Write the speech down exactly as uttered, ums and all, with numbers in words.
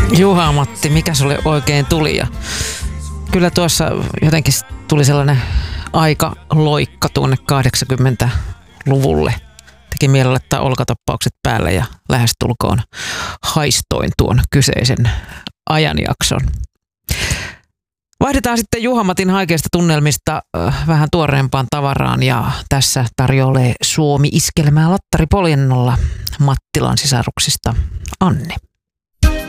Juha Matti, mikä sulle oikein tuli? Ja kyllä tuossa jotenkin tuli sellainen aikaloikka tuonne kahdeksankymmentäluvulle. Teki mieli laittaa olkatappaukset päälle ja lähestulkoon haistoin tuon kyseisen ajanjakson. Vaihdetaan sitten Juha Matin haikeista tunnelmista vähän tuoreempaan tavaraan ja tässä tarjoilee Suomi-iskelmää Lattari Poljennolla Mattilan sisaruksista Anne.